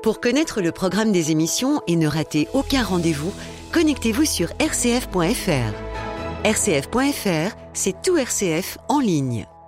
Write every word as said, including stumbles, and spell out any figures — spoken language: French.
Pour connaître le programme des émissions et ne rater aucun rendez-vous, connectez-vous sur r c f point f r. r c f point f r, c'est tout R C F en ligne.